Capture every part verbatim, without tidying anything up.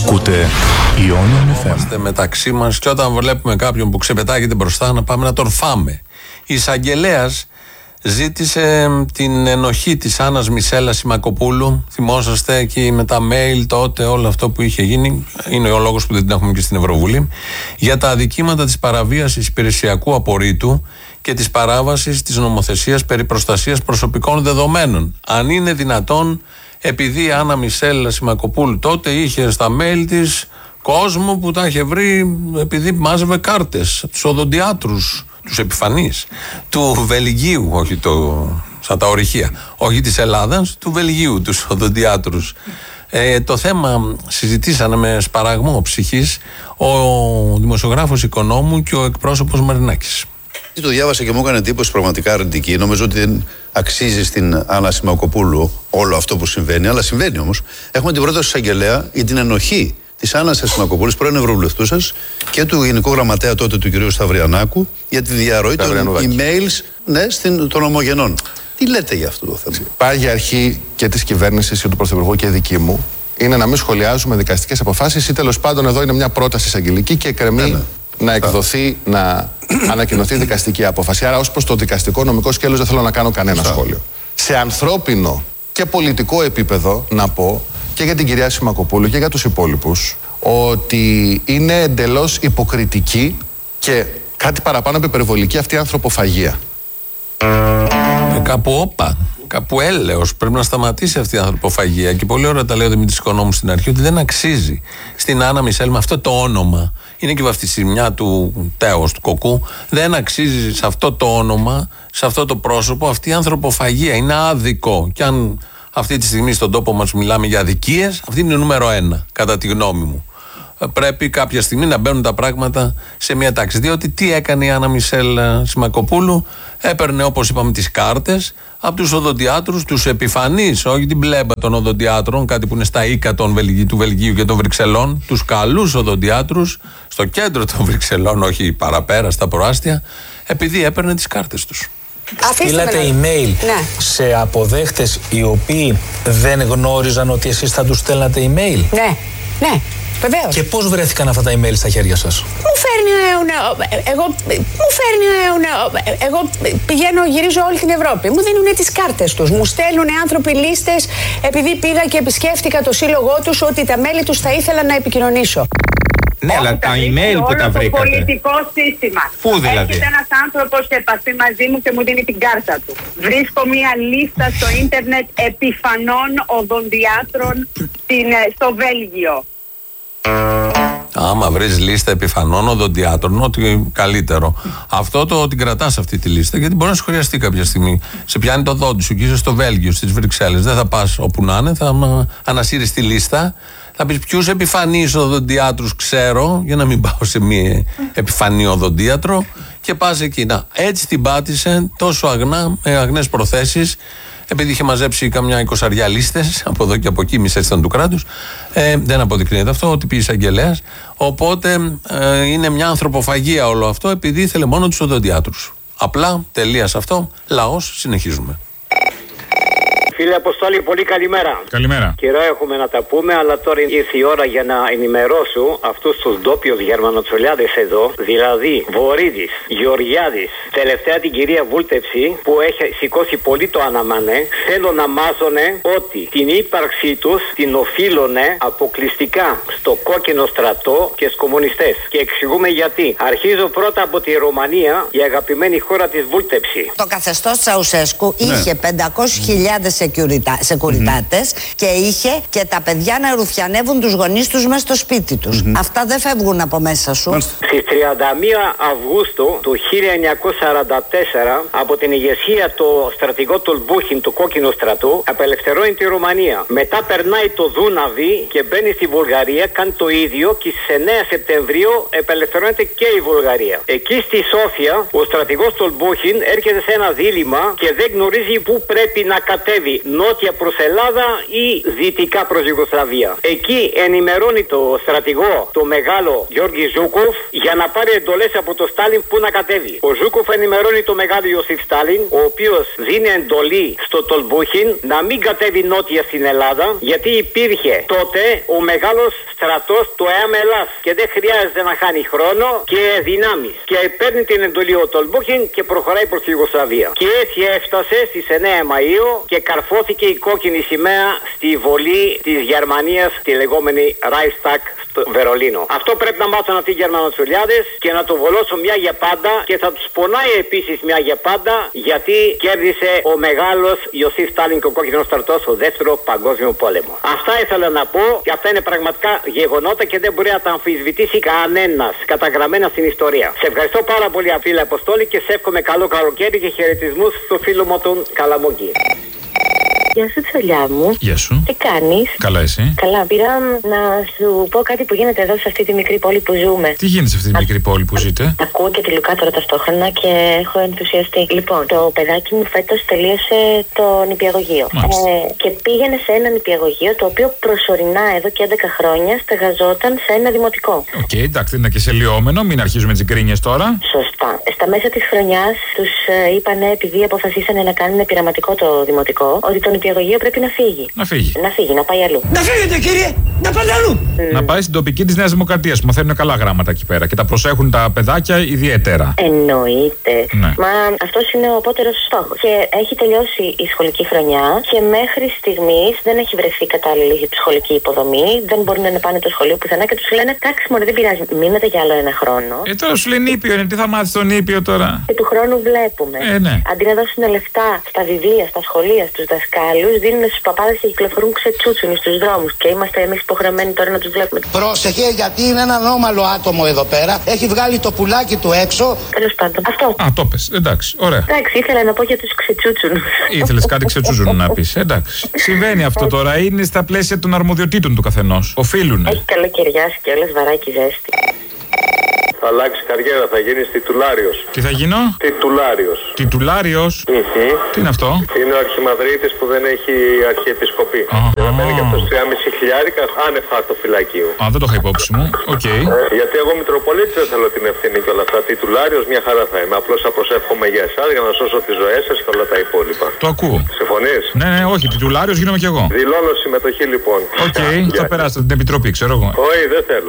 Ακούτε Ionian εφ εμ. Είμαστε μεταξύ μας και όταν βλέπουμε κάποιον που ξεπετάγεται μπροστά να πάμε να τον φάμε. Η εισαγγελέας ζήτησε την ενοχή της Άννας Μισέλα Σιμακοπούλου. Θυμόσαστε εκεί με τα mail τότε, όλο αυτό που είχε γίνει. Είναι ο λόγος που δεν την έχουμε και στην Ευρωβουλή. Για τα αδικήματα της παραβίασης υπηρεσιακού απορρίτου και της παράβασης της νομοθεσίας περί προστασίας προσωπικών δεδομένων. Αν είναι δυνατόν, επειδή η Άννα Μισέλα Σιμακοπούλου τότε είχε στα mail της κόσμο που τα είχε βρει επειδή μάζευε κάρτες από τους οδοντιάτρους, τους επιφανείς του Βελγίου, όχι το, σαν τα ορυχεία, όχι της Ελλάδας, του Βελγίου, τους οδοντιάτρους. Ε, το θέμα συζητήσανε με σπαραγμό ψυχής ο δημοσιογράφος Οικονόμου και ο εκπρόσωπος Μαρινάκης. Το διάβασα και μου έκανε εντύπωση πραγματικά αρνητική. Νομίζω ότι δεν αξίζει στην Άννα Σιμακοπούλου όλο αυτό που συμβαίνει, αλλά συμβαίνει όμως. Έχουμε την πρόταση της εισαγγελέα για την ενοχή της Άννας Σιμακοπούλου, πρώην Ευρωβουλευτού σας, και του Γενικού Γραμματέα τότε του κ. Σταυριανάκου για τη διαρροή των emails, ναι, στην, των ομογενών. Τι λέτε για αυτό το θέμα? Υπάρχει αρχή και της κυβέρνησης και του Πρωθυπουργού και δική μου. Είναι να μην σχολιάζουμε δικαστικές αποφάσεις ή τέλος πάντων εδώ είναι μια πρόταση εισαγγελική και εκκρεμεί ναι, ναι. να εκδοθεί, να ανακοινωθεί δικαστική απόφαση. Άρα, ως προς το δικαστικό νομικό σκέλος, δεν θέλω να κάνω κανένα Φυσά. σχόλιο. Σε ανθρώπινο και πολιτικό επίπεδο, να πω και για την κυρία Σιμακοπούλου και για τους υπόλοιπους, ότι είναι εντελώς υποκριτική και κάτι παραπάνω από υπερβολική αυτή η ανθρωποφαγία. Ε, κάπου όπα, κάπου έλεος. Πρέπει να σταματήσει αυτή η ανθρωποφαγία. Και πολύ ωραία τα λέω Δημήτρης Οικονόμου στην αρχή, ότι δεν αξίζει στην Άννα Μισέλ με αυτό το όνομα. Είναι και η βαφτισιμιά του τέος, του κοκκού. Δεν αξίζει σε αυτό το όνομα, σε αυτό το πρόσωπο, αυτή η ανθρωποφαγία. Είναι άδικο. Και αν αυτή τη στιγμή στον τόπο μας μιλάμε για αδικίες, αυτή είναι νούμερο ένα, κατά τη γνώμη μου. Πρέπει κάποια στιγμή να μπαίνουν τα πράγματα σε μια τάξη. Διότι τι έκανε η Άννα Μισέλ Σιμακοπούλου? Έπαιρνε, όπως είπαμε, τις κάρτες από τους οδοντιάτρους, τους επιφανείς, όχι την πλέμπα των οδοντιάτρων, κάτι που είναι στα οίκα των Βελγίου, του Βελγίου και των Βρυξελών, τους καλούς οδοντιάτρους, στο κέντρο των Βρυξελών, όχι παραπέρα, στα προάστια, επειδή έπαιρνε τις κάρτες τους. Στείλατε email ναι. σε αποδέχτες οι οποίοι δεν γνώριζαν ότι εσείς θα τους στέλνατε email? Ναι, ναι. Βεβαίως. Και πώς βρέθηκαν αυτά τα email στα χέρια σας? Μου φέρνει νέο, νέο, εγώ, μου φέρνει νέο, νέο, εγώ πηγαίνω, γυρίζω όλη την Ευρώπη. Μου δίνουν τις κάρτες τους. Μου στέλνουν άνθρωποι λίστες επειδή πήγα και επισκέφτηκα το σύλλογό τους ότι τα μέλη τους θα ήθελα να επικοινωνήσω. Ναι, αλλά τα email που τα βρήκατε. Το πολιτικό σύστημα. Πού δηλαδή? Έρχεται ένας άνθρωπος σε επαφή μαζί μου και μου δίνει την κάρτα του. Βρίσκω μία λίστα στο ίντερνετ επιφανών οδοντιάτρων στο Βέλγιο. Άμα βρεις λίστα επιφανών οδοντιάτρων, ό,τι καλύτερο. Αυτό το την κρατάς αυτή τη λίστα, γιατί μπορεί να σου χρειαστεί κάποια στιγμή. Σε πιάνει το δόντι σου και είσαι στο Βέλγιο, στις Βρυξέλλες. Δεν θα πας όπου να είναι, θα ανασύρεις τη λίστα. Θα πεις ποιους επιφανείς οδοντιάτρους ξέρω, για να μην πάω σε μία επιφανή οδοντίατρο, και πας εκεί. Να, έτσι την πάτησε τόσο αγνά, με αγνές προθέσεις, επειδή είχε μαζέψει καμιά εικοσαριά λίστες από εδώ και από εκεί, μισές ήταν του κράτους. Ε, δεν αποδεικνύεται αυτό, ότι πει εισαγγελέας. Οπότε ε, είναι μια ανθρωποφαγία όλο αυτό, επειδή ήθελε μόνο τους οδοντιάτρους. Απλά, τελεία σε αυτό, λαός, συνεχίζουμε. Φίλε Αποστόλη, πολύ καλημέρα. Καλημέρα. Καιρό έχουμε να τα πούμε, αλλά τώρα ήρθε η ώρα για να ενημερώσω αυτούς τους ντόπιους γερμανοτσολιάδες εδώ, δηλαδή Βορίδης, Γεωργιάδης, τελευταία την κυρία Βούλτεψη που έχει σηκώσει πολύ το αναμανέ, θέλω να μάζωνε ότι την ύπαρξή τους την οφείλωνε αποκλειστικά στο κόκκινο στρατό και στους κομμουνιστές. Και εξηγούμε γιατί. Αρχίζω πρώτα από τη Ρωμανία, η αγαπημένη χώρα της Βούλτεψη. Το καθεστώς Τσαουσέσκου ναι. είχε πεντακόσιες χιλιάδες σεκουριτάτες mm-hmm. και είχε και τα παιδιά να ρουφιανεύουν τους γονείς τους μέσα στο σπίτι τους. Mm-hmm. Αυτά δεν φεύγουν από μέσα σου. Στις τριάντα μία Αυγούστου του χίλια εννιακόσια σαράντα τέσσερα από την ηγεσία του στρατηγό Τολμπούχιν του κόκκινου στρατού απελευθερώνει τη Ρουμανία. Μετά περνάει το Δούναβι και μπαίνει στη Βουλγαρία, κάνει το ίδιο και στις εννέα Σεπτεμβρίου απελευθερώνεται και η Βουλγαρία. Εκεί στη Σόφια ο στρατηγός Τολμπούχιν έρχεται σε ένα δίλημμα και δεν γνωρίζει πού πρέπει να κατέβει. νότια προς Ελλάδα ή δυτικά προς Ιουγκοσλαβία. Εκεί ενημερώνει το στρατηγό, το μεγάλο Γιώργη Ζούκοφ, για να πάρει εντολές από το Στάλιν που να κατέβει. Ο Ζούκοφ ενημερώνει το μεγάλο Ιωσήφ Στάλιν, ο οποίος δίνει εντολή στο Τολμπούχιν να μην κατέβει νότια στην Ελλάδα, γιατί υπήρχε τότε ο μεγάλος στρατός του ΕΑΜ Ελλάς και δεν χρειάζεται να χάνει χρόνο και δυνάμεις. Και παίρνει την εντολή ο Τολμπούχιν και προχωράει προς τη Ιουγκοσλαβία. Και έτσι έφτασε στις εννέα Μαΐου και καρφώθηκε η κόκκινη σημαία στη βολή της Γερμανίας, τη λεγόμενη Reichstag στο Βερολίνο. Αυτό πρέπει να μάθουν αυτοί οι Γερμανοτσολιάδες και να το βολώσουν μια για πάντα, και θα τους πονάει επίσης μια για πάντα, γιατί κέρδισε ο μεγάλος Ιωσήφ Στάλιν και ο κόκκινος στρατός στο δεύτερο παγκόσμιο πόλεμο. Αυτά ήθελα να πω, και αυτά είναι πραγματικά γεγονότα και δεν μπορεί να τα αμφισβητήσει κανένας, καταγραμμένα στην ιστορία. Σε ευχαριστώ πάρα πολύ, φίλε Αποστόλη, και σε εύχομαι καλό καλοκαίρι και χαιρετισμούς στο φίλο μου τον Καλαμούκη. Γεια σου, Τσολιά μου. Γεια σου. Τι κάνεις? Καλά, εσύ? Καλά, πήρα να σου πω κάτι που γίνεται εδώ σε αυτή τη μικρή πόλη που ζούμε. Τι γίνεται σε αυτή τη μικρή πόλη που ζείτε? Ακούω και τη Λουκά τώρα ταυτόχρονα και έχω ενθουσιαστεί. Λοιπόν, το παιδάκι μου φέτος τελείωσε το νηπιαγωγείο. Ε, και πήγαινε σε ένα νηπιαγωγείο το οποίο προσωρινά εδώ και έντεκα χρόνια στεγαζόταν σε ένα δημοτικό. Οκ, okay, εντάξει, είναι και σε λιόμενο, μην αρχίζουμε τις γκρίνιες τώρα. Σωστά. Στα μέσα της χρονιάς τους ε, είπανε, επειδή αποφασίσανε να κάνουν πειραματικό το δημοτικό, ότι το νηπιαγωγείο πρέπει να φύγει. Να φύγει. Να φύγει, να πάει αλλού. Να φύγετε, κύριε! Να πάτε αλλού! Mm. Να πάει στην τοπική της Νέας Δημοκρατίας που μαθαίνουν καλά γράμματα εκεί πέρα και τα προσέχουν τα παιδάκια ιδιαίτερα. Εννοείται. Ναι. Μα αυτός είναι ο απότερος στόχος. Και έχει τελειώσει η σχολική χρονιά και μέχρι στιγμής δεν έχει βρεθεί κατάλληλη σχολική υποδομή. Δεν μπορούν να πάνε το σχολείο πουθενά και τους λένε: εντάξει, μωρέ, δεν πειράζει, μείνετε για άλλο ένα χρόνο. Ε, τώρα σου λένε νήπιο, είναι, τι θα μάθεις τον νήπιο τώρα. Και του χρόνου βλέπουμε. Ε, ναι. Αντί να δώσουν λεφτά στα βιβλία, στα σχολεία, στους δασκάλους, δίνουν στους παπάδες και κυκλοφορούν ξετσούτσουνοι στους δρόμους. Και είμαστε εμείς υποχρεωμένοι τώρα να τους βλέπουμε. Πρόσεχε, γιατί είναι ένα ανώμαλο άτομο εδώ πέρα. Έχει βγάλει το πουλάκι του έξω. Τέλος πάντων. Αυτό. Α, το πες. Εντάξει, ωραία. Εντάξει, ήθελα να πω για τους ξετσούτσουνους. Ήθελες κάτι ξετσούτσουνου να πεις. Εντάξει. Συμβαίνει αυτό τώρα. Είναι στα πλαίσια των αρμοδιοτήτων του καθενός. Οφείλουνε. Έχει καλοκαιριάσει και όλες βαράκι ζέστη. Θα αλλάξει καριέρα, θα γίνεις τιτουλάριος. Τι θα γίνω? Τιτουλάριος. Τιτουλάριος. Mm-hmm. Τι είναι αυτό? Είναι ο αρχιμανδρίτης που δεν έχει αρχιεπισκοπή. Να παίρνει και αυτός τρία και μισό χιλιάρικα άνευ χαρτοφυλακίου. Α, δεν το είχα υπόψη μου. Οκ. Okay. Ε, γιατί εγώ Μητροπολίτης δεν θέλω την ευθύνη και όλα αυτά. Τιτουλάριος μια χαρά θα είμαι. Απλώς θα προσεύχομαι για εσάς για να σώσω τις ζωές σας και όλα τα υπόλοιπα. Το ακούω. Συμφωνείς? Ναι, ναι, όχι. Τιτουλάριος γίνομαι κι εγώ. Δηλώνω συμμετοχή λοιπόν. Οκ, okay. Θα περάσετε την επιτροπή, ξέρω εγώ. Όχι, δεν θέλω.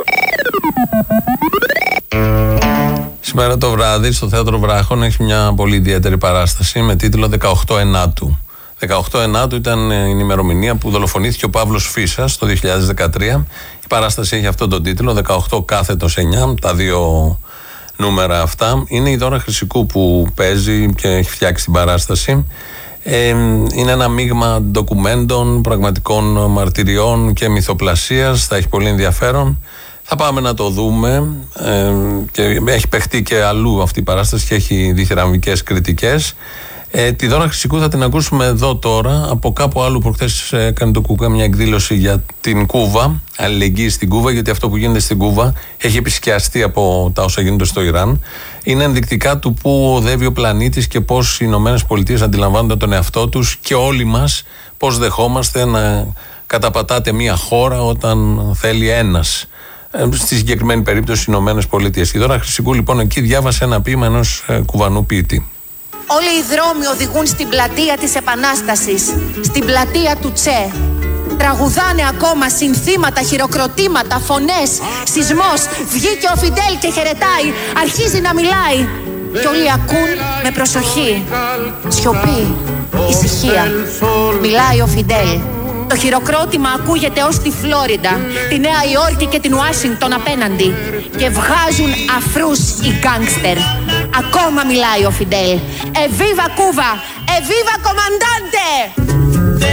Σήμερα το βράδυ στο Θέατρο Βράχων έχει μια πολύ ιδιαίτερη παράσταση με τίτλο δεκαοκτώ Ενάτου. δεκαοκτώ Ενάτου ήταν η ημερομηνία που δολοφονήθηκε ο Παύλος Φύσας το δύο χιλιάδες δεκατρία. Η παράσταση έχει αυτόν τον τίτλο, δεκαοκτώ κάθετος εννιά, τα δύο νούμερα αυτά. Είναι η Δώρα Χρυσικού που παίζει και έχει φτιάξει την παράσταση. Ε, είναι ένα μείγμα ντοκουμέντων, πραγματικών μαρτυριών και μυθοπλασίας. Θα έχει πολύ ενδιαφέρον. Θα πάμε να το δούμε ε, και έχει παιχτεί και αλλού αυτή η παράσταση και έχει διθυραμβικές κριτικές. Ε, τη Δώρα Χρυσικού θα την ακούσουμε εδώ τώρα από κάπου άλλου. Προχθές έκανε το Κουκά μια εκδήλωση για την Κούβα, αλληλεγγύη στην Κούβα, γιατί αυτό που γίνεται στην Κούβα έχει επισκιαστεί από τα όσα γίνονται στο Ιράν. Είναι ενδεικτικά του πού οδεύει ο πλανήτης και πώς οι Ηνωμένες Πολιτείες αντιλαμβάνονται τον εαυτό τους και όλοι μας πώς δεχόμαστε να καταπατάτε μια χώρα όταν θέλει ένας. Στη συγκεκριμένη περίπτωση οι Ηνωμένες Πολιτείες. Η Δώρα Χρυσικού λοιπόν εκεί διάβασε ένα ποίημα ενός ε, κουβανού ποιητή. Όλοι οι δρόμοι οδηγούν στην πλατεία της Επανάστασης, στην πλατεία του Τσε. Τραγουδάνε ακόμα συνθήματα, χειροκροτήματα, φωνές, σεισμός. Βγήκε ο Φιντέλ και χαιρετάει, αρχίζει να μιλάει. Και όλοι ακούν με προσοχή. Σιωπή, ησυχία. Μιλάει ο Φιντέλ. Το χειροκρότημα ακούγεται ως τη Φλόριντα, τη Νέα Υόρκη και την Ουάσιγκτον απέναντι. Και βγάζουν αφρούς οι γκάνγκστερ. Ακόμα μιλάει ο Φιντέλ. Εβίβα Κούβα! Εβίβα κομμαντάντε!